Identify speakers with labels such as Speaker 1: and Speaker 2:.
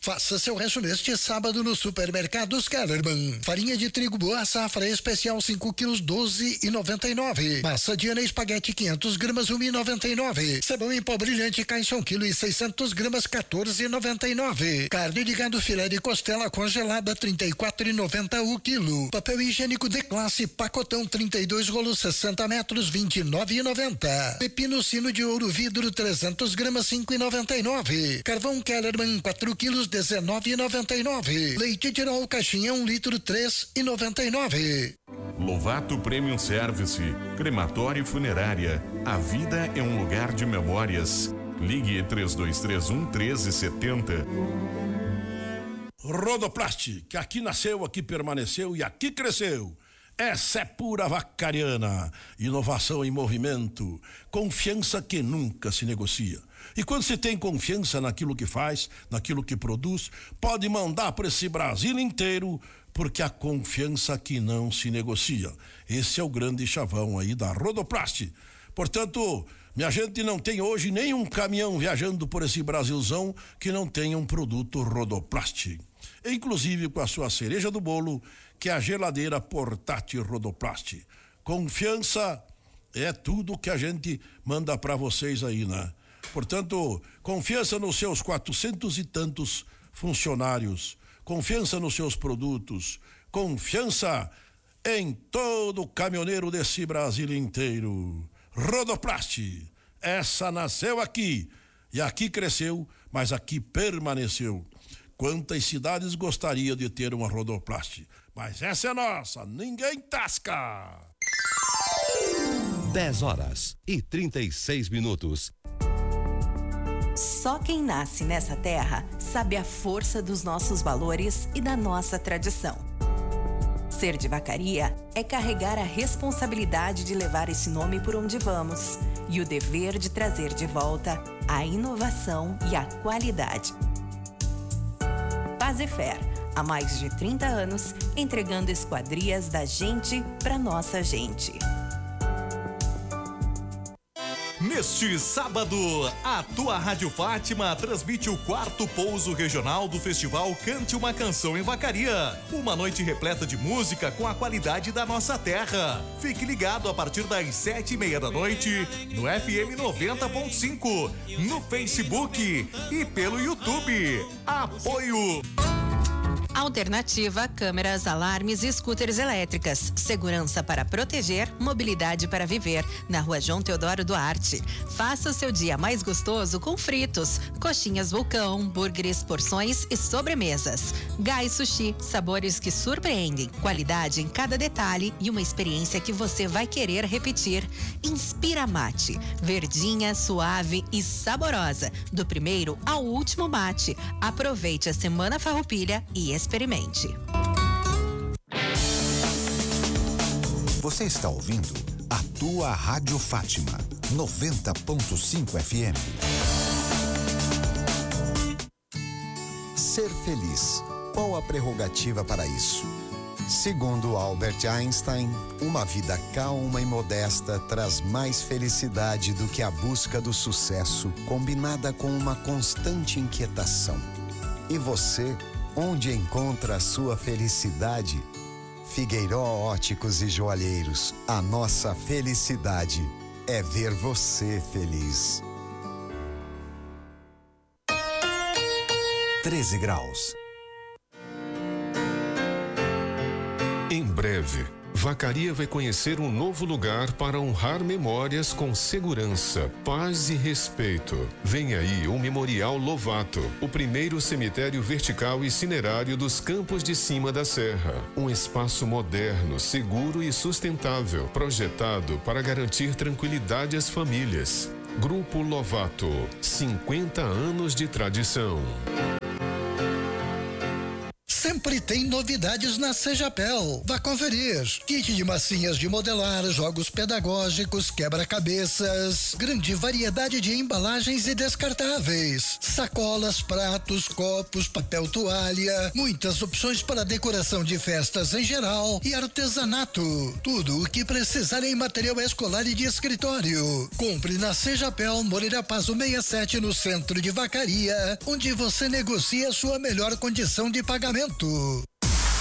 Speaker 1: Faça seu rancho neste sábado no Supermercados Kellerman. Farinha de trigo boa safra especial 5 quilos 12,99. Massa Diana espaguete 500 gramas 1,99. Sabão em pó brilhante caixa 1 quilo e 600 gramas 14,99. Carne de gado filé de costela congelada 34,90 o quilo. Papel higiênico de classe pacotão 32 rolos 60 metros 29,90. Pepino sino de ouro vidro 300 gramas 5,99. Carvão Kellerman 4 quilos 19,99. Leite Tirol caixinha 1 litro 3,99.
Speaker 2: Lovato Premium Service, crematório e funerária. A vida é um lugar de memórias. Ligue 3231 1370.
Speaker 3: Rodoplast, que aqui nasceu, aqui permaneceu e aqui cresceu. Essa é pura Vacariana. Inovação em movimento, confiança que nunca se negocia. E quando se tem confiança naquilo que faz, naquilo que produz, pode mandar para esse Brasil inteiro, porque a confiança que não se negocia. Esse é o grande chavão aí da Rodoplast. Portanto, minha gente, não tem hoje nenhum caminhão viajando por esse Brasilzão que não tenha um produto Rodoplast. Inclusive com a sua cereja do bolo, que é a geladeira portátil Rodoplast. Confiança é tudo que a gente manda para vocês aí, né? Portanto, confiança nos seus 400 e tantos funcionários, confiança nos seus produtos, confiança em todo caminhoneiro desse Brasil inteiro. Rodoplast, essa nasceu aqui e aqui cresceu, mas aqui permaneceu. Quantas cidades gostaria de ter uma Rodoplast? Mas essa é nossa, ninguém tasca.
Speaker 4: 10h36.
Speaker 5: Só quem nasce nessa terra sabe a força dos nossos valores e da nossa tradição. Ser de Vacaria é carregar a responsabilidade de levar esse nome por onde vamos e o dever de trazer de volta a inovação e a qualidade. Fazefer, há mais de 30 anos, entregando esquadrias da gente para nossa gente.
Speaker 6: Neste sábado, a tua Rádio Fátima transmite o 4º pouso regional do festival Cante uma Canção em Vacaria. Uma noite repleta de música com a qualidade da nossa terra. Fique ligado a partir das 7:30 da noite no FM 90.5, no Facebook e pelo YouTube. Apoio
Speaker 7: Alternativa, câmeras, alarmes e scooters elétricas. Segurança para proteger, mobilidade para viver. Na Rua João Teodoro Duarte. Faça o seu dia mais gostoso com fritos, coxinhas vulcão, burgers, porções e sobremesas. Gai Sushi, sabores que surpreendem. Qualidade em cada detalhe e uma experiência que você vai querer repetir. Inspira Mate. Verdinha, suave e saborosa. Do primeiro ao último mate. Aproveite a Semana Farroupilha e experimente.
Speaker 8: Você está ouvindo a tua Rádio Fátima 90.5 FM. Ser feliz. Qual a prerrogativa para isso? Segundo Albert Einstein, uma vida calma e modesta traz mais felicidade do que a busca do sucesso, combinada com uma constante inquietação. E você, onde encontra a sua felicidade? Figueiró Óticos e Joalheiros, a nossa felicidade é ver você feliz.
Speaker 4: 13 graus. Em breve, Vacaria vai conhecer um novo lugar para honrar memórias com segurança, paz e respeito. Vem aí o Memorial Lovato, o primeiro cemitério vertical e cinerário dos Campos de Cima da Serra. Um espaço moderno, seguro e sustentável, projetado para garantir tranquilidade às famílias. Grupo Lovato, 50 anos de tradição.
Speaker 1: sempre tem novidades na Sejapel. Vá conferir. Kit de massinhas de modelar, jogos pedagógicos, quebra-cabeças, grande variedade de embalagens e descartáveis, sacolas, pratos, copos, papel toalha, muitas opções para decoração de festas em geral e artesanato. Tudo o que precisar em material escolar e de escritório. Compre na Sejapel, Moreira Pazo 67, no centro de Vacaria, onde você negocia sua melhor condição de pagamento.